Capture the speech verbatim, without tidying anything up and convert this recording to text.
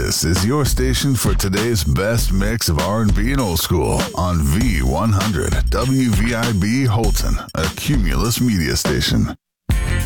This is your station for today's best mix of R and B and old school on V one hundred W V I B Holton, a Cumulus media station.